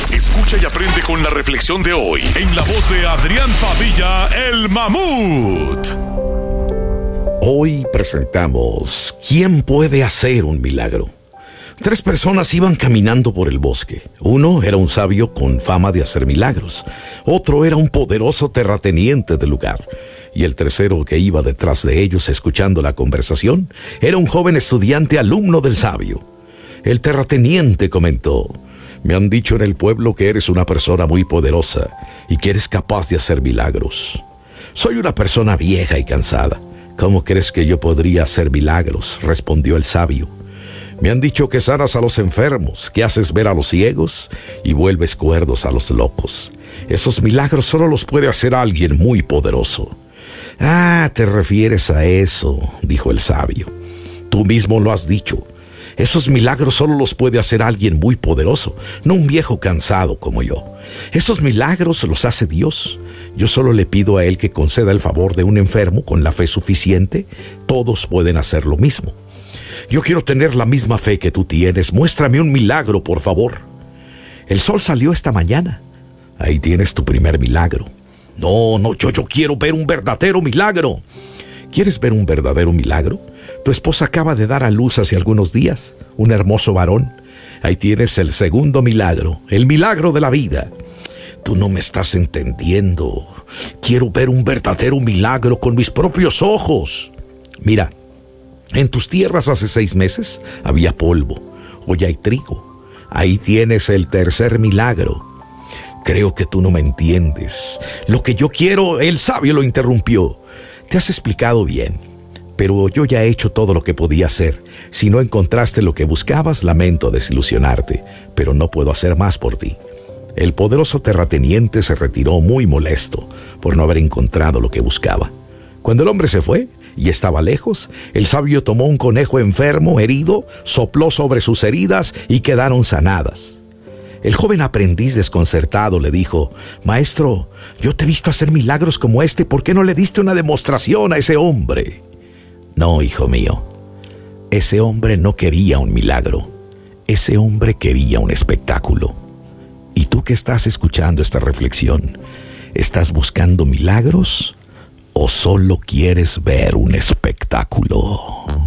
Escucha y aprende con la reflexión de hoy en la voz de Adrián Padilla, el Mamut. Hoy presentamos ¿Quién puede hacer un milagro? 3 personas iban caminando por el bosque. Uno era un sabio con fama de hacer milagros. Otro era un poderoso terrateniente del lugar. Y el tercero, que iba detrás de ellos escuchando la conversación, era un joven estudiante alumno del sabio. El terrateniente comentó: me han dicho en el pueblo que eres una persona muy poderosa y que eres capaz de hacer milagros. Soy una persona vieja y cansada. ¿Cómo crees que yo podría hacer milagros?, respondió el sabio. Me han dicho que sanas a los enfermos, que haces ver a los ciegos y vuelves cuerdos a los locos. Esos milagros solo los puede hacer alguien muy poderoso. Ah, ¿te refieres a eso?, dijo el sabio. Tú mismo lo has dicho. Esos milagros solo los puede hacer alguien muy poderoso, no un viejo cansado como yo. Esos milagros los hace Dios. Yo solo le pido a Él que conceda el favor de un enfermo con la fe suficiente. Todos pueden hacer lo mismo. Yo quiero tener la misma fe que tú tienes. Muéstrame un milagro, por favor. El sol salió esta mañana. Ahí tienes tu primer milagro. No, yo quiero ver un verdadero milagro. ¿Quieres ver un verdadero milagro? Tu esposa acaba de dar a luz hace algunos días un hermoso varón. Ahí tienes el segundo milagro, el milagro de la vida. Tú no me estás entendiendo. Quiero ver un verdadero milagro con mis propios ojos. Mira, en tus tierras hace 6 meses había polvo, hoy hay trigo. Ahí tienes el tercer milagro. Creo que tú no me entiendes. Lo que yo quiero, el sabio lo interrumpió. Te has explicado bien, pero yo ya he hecho todo lo que podía hacer. Si no encontraste lo que buscabas, lamento desilusionarte, pero no puedo hacer más por ti. El poderoso terrateniente se retiró muy molesto por no haber encontrado lo que buscaba. Cuando el hombre se fue y estaba lejos, el sabio tomó un conejo enfermo, herido, sopló sobre sus heridas y quedaron sanadas. El joven aprendiz desconcertado le dijo: maestro, yo te he visto hacer milagros como este, ¿por qué no le diste una demostración a ese hombre? No, hijo mío, ese hombre no quería un milagro, ese hombre quería un espectáculo. ¿Y tú que estás escuchando esta reflexión, estás buscando milagros o solo quieres ver un espectáculo?